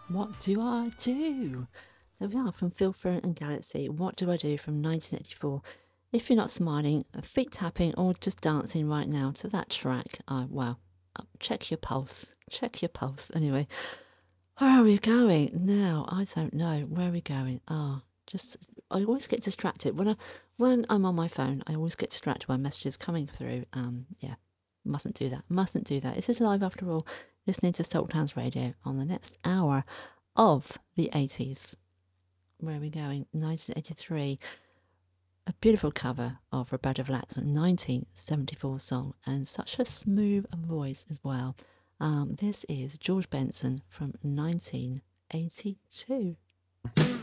What Do I Do? There we are from Phil Ferrant and Galaxy. What Do I Do from 1984. If you're not smiling, feet tapping, or just dancing right now to that track, well, check your pulse. Check your pulse. Anyway, where are we going now? I don't know. Where are we going? I always get distracted when I'm on my phone. I always get distracted by messages coming through. Yeah, mustn't do that. Mustn't do that. This is live after all. Listening to Salthounds Radio on the next hour of the 80s. Where are we going? 1983. A beautiful cover of Roberta Flack's 1974 song, and such a smooth voice as well. This is George Benson from 1982.